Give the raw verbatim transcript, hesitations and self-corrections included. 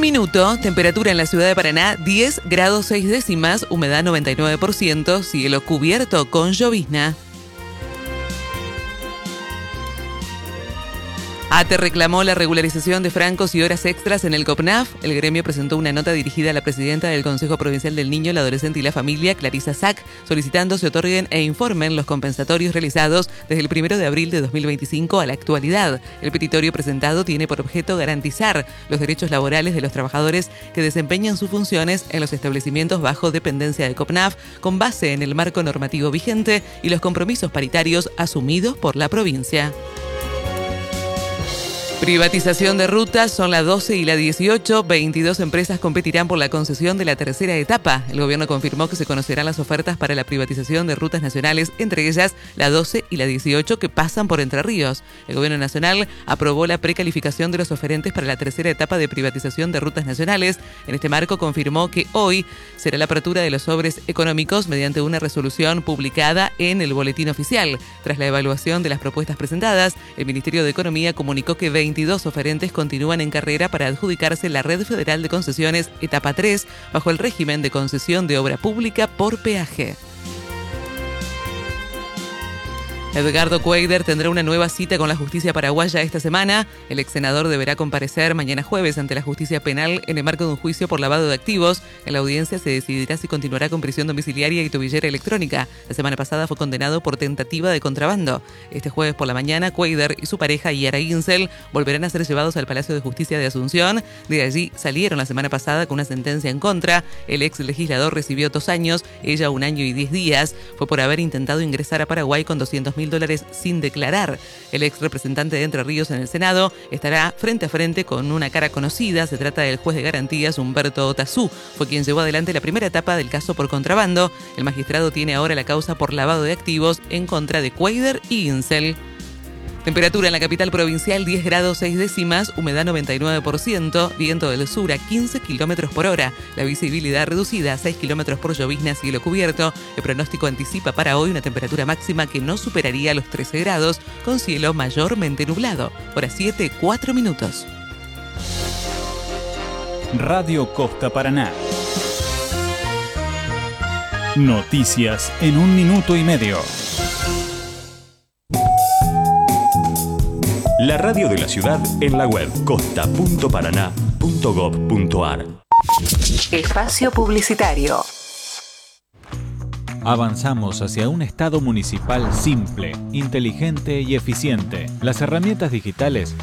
minuto, temperatura en la ciudad de Paraná diez grados seis décimas, humedad noventa y nueve por ciento, cielo cubierto con llovizna. ATE reclamó la regularización de francos y horas extras en el COPNAF. El gremio presentó una nota dirigida a la presidenta del Consejo Provincial del Niño, el Adolescente y la Familia, Clarisa Sack, solicitando se otorguen e informen los compensatorios realizados desde el primero de abril de dos mil veinticinco a la actualidad. El petitorio presentado tiene por objeto garantizar los derechos laborales de los trabajadores que desempeñan sus funciones en los establecimientos bajo dependencia de COPNAF, con base en el marco normativo vigente y los compromisos paritarios asumidos por la provincia. Privatización de rutas, son la doce y la dieciocho. veintidós empresas competirán por la concesión de la tercera etapa. El gobierno confirmó que se conocerán las ofertas para la privatización de rutas nacionales, entre ellas la doce y la dieciocho, que pasan por Entre Ríos. El gobierno nacional aprobó la precalificación de los oferentes para la tercera etapa de privatización de rutas nacionales. En este marco confirmó que hoy será la apertura de los sobres económicos mediante una resolución publicada en el Boletín Oficial. Tras la evaluación de las propuestas presentadas, el Ministerio de Economía comunicó que veintidós oferentes continúan en carrera para adjudicarse la Red Federal de Concesiones Etapa tres bajo el régimen de concesión de obra pública por peaje. Edgardo Cuéllar tendrá una nueva cita con la justicia paraguaya esta semana. El ex senador deberá comparecer mañana jueves ante la justicia penal en el marco de un juicio por lavado de activos. En la audiencia se decidirá si continuará con prisión domiciliaria y tobillera electrónica. La semana pasada fue condenado por tentativa de contrabando. Este jueves por la mañana, Cuéllar y su pareja Yara Ginsel volverán a ser llevados al Palacio de Justicia de Asunción. De allí salieron la semana pasada con una sentencia en contra. El ex legislador recibió dos años, ella un año y diez días. Fue por haber intentado ingresar a Paraguay con doscientos mil dólares sin declarar. El ex representante de Entre Ríos en el Senado estará frente a frente con una cara conocida. Se trata del juez de garantías Humberto Otazú. Fue quien llevó adelante la primera etapa del caso por contrabando. El magistrado tiene ahora la causa por lavado de activos en contra de Cuéllar y Ginsel. Temperatura en la capital provincial diez grados seis décimas, humedad noventa y nueve por ciento, viento del sur a quince kilómetros por hora, la visibilidad reducida a seis kilómetros por llovizna, cielo cubierto. El pronóstico anticipa para hoy una temperatura máxima que no superaría los trece grados, con cielo mayormente nublado. Hora siete, cuatro minutos. Radio Costa Paraná. Noticias en un minuto y medio. La radio de la ciudad en la web costa punto paraná punto gob punto ar. Espacio publicitario. Avanzamos hacia un Estado municipal simple, inteligente y eficiente. Las herramientas digitales